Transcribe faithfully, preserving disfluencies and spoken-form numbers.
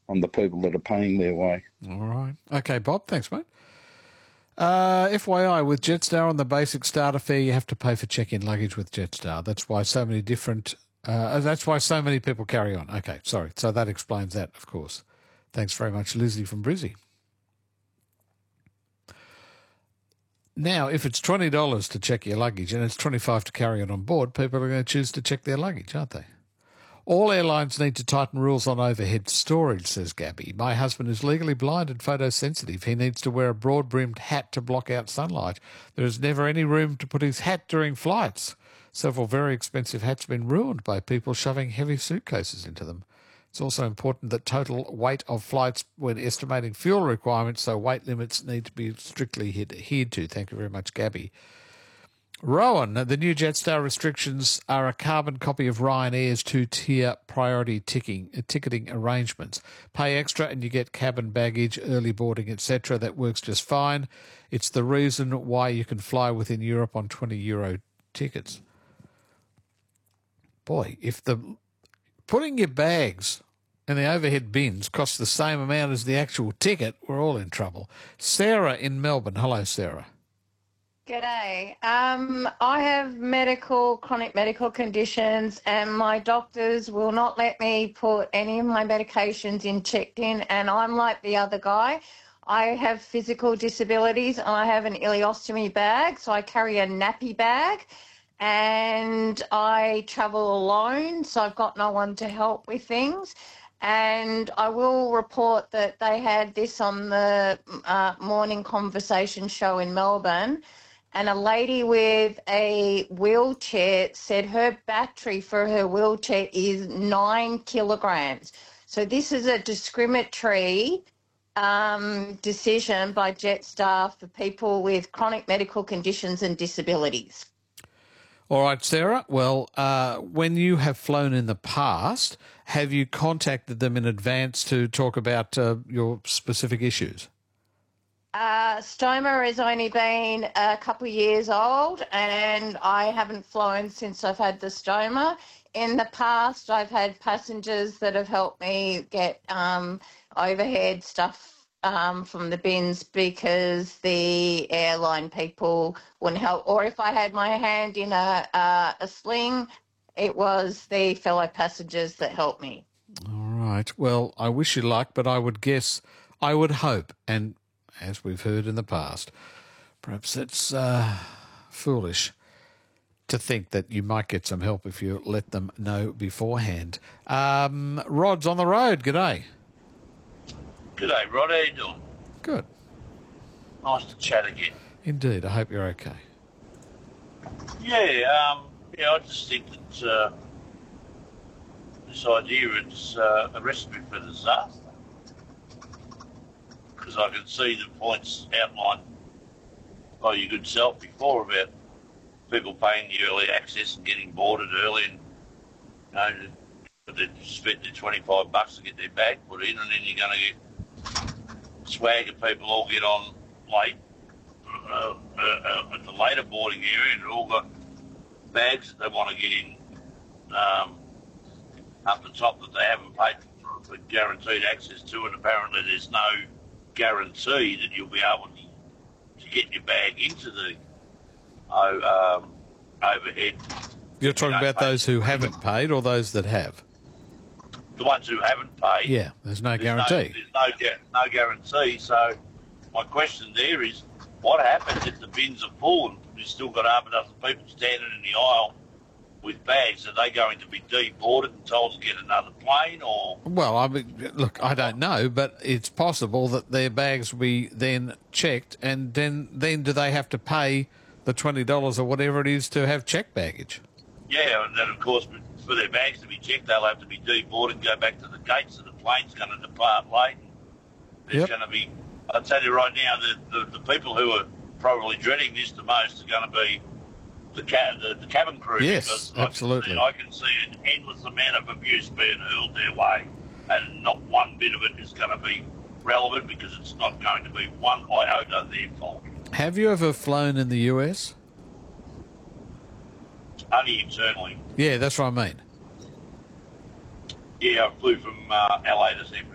on the people that are paying their way. All right. Okay, Bob. Thanks, mate. Uh, F Y I, with Jetstar on the basic starter fare, you have to pay for check-in luggage with Jetstar. That's why so many different... Uh, that's why so many people carry on. Okay, sorry. So that explains that, of course. Thanks very much, Lizzie from Brizzy. Now, if it's twenty dollars to check your luggage and it's twenty-five dollars to carry it on board, people are going to choose to check their luggage, aren't they? All airlines need to tighten rules on overhead storage, says Gabby. My husband is legally blind and photosensitive. He needs to wear a broad-brimmed hat to block out sunlight. There is never any room to put his hat during flights. Several very expensive hats have been ruined by people shoving heavy suitcases into them. It's also important that total weight of flights when estimating fuel requirements, so weight limits need to be strictly adhered to. Thank you very much, Gabby. Rowan, the new Jetstar restrictions are a carbon copy of Ryanair's two-tier priority ticking, uh, ticketing arrangements. Pay extra and you get cabin baggage, early boarding, et cetera. That works just fine. It's the reason why you can fly within Europe on twenty euro tickets. Boy, if the putting your bags in the overhead bins costs the same amount as the actual ticket, we're all in trouble. Sarah in Melbourne. Hello, Sarah. G'day. Um, I have medical, chronic medical conditions, and my doctors will not let me put any of my medications in checked in, and I'm like the other guy. I have physical disabilities and I have an ileostomy bag, so I carry a nappy bag, and I travel alone, so I've got no one to help with things. And I will report that they had this on the uh, morning conversation show in Melbourne, and a lady with a wheelchair said her battery for her wheelchair is nine kilograms. So this is a discriminatory um, decision by Jetstar for people with chronic medical conditions and disabilities. All right, Sarah. Well, uh, when you have flown in the past, have you contacted them in advance to talk about uh, your specific issues? Uh, Stoma has only been a couple of years old, and I haven't flown since I've had the stoma. In the past, I've had passengers that have helped me get um, overhead stuff um, from the bins because the airline people wouldn't help. Or if I had my hand in a, uh, a sling, it was the fellow passengers that helped me. All right. Well, I wish you luck, but I would guess, I would hope, and as we've heard in the past, perhaps it's uh, foolish to think that you might get some help if you let them know beforehand. Um, Rod's on the road. G'day. G'day, Rod. How you doing? Good. Nice to chat again. Indeed. I hope you're okay. Yeah, um, yeah. I just think that uh, this idea is uh, a recipe for disaster. Because I can see the points outlined by your good self before about people paying the early access and getting boarded early, and you know, they spent their twenty-five bucks to get their bag put in, and then you're going to get swagger people all get on late uh, uh, uh, at the later boarding area, and they've all got bags that they want to get in um, up the top that they haven't paid for, for guaranteed access to, and apparently there's no guarantee that you'll be able to, to get your bag into the oh, um, overhead. You're talking you about those who haven't paid or those that have? The ones who haven't paid. Yeah, there's no there's guarantee. No, there's no, no guarantee. So my question there is, what happens if the bins are full and you've still got half a dozen people standing in the aisle with bags? Are they going to be deboarded and told to get another plane, or? Well, I mean, look, I don't know, but it's possible that their bags will be then checked, and then, then do they have to pay the twenty dollars or whatever it is to have checked baggage? Yeah, and then, of course, for their bags to be checked, they'll have to be deboarded and go back to the gates, and the plane's going to depart late. There's Yep. going to be, I'll tell you right now, the, the, the people who are probably dreading this the most are going to be the, ca- the, the cabin crew. Yes, because absolutely. I can, see, I can see an endless amount of abuse being hurled their way, and not one bit of it is going to be relevant because it's not going to be one iota their fault. Have you ever flown in the U S? Only internally. Yeah, that's what I mean. Yeah, I flew from uh, L A to San Francisco.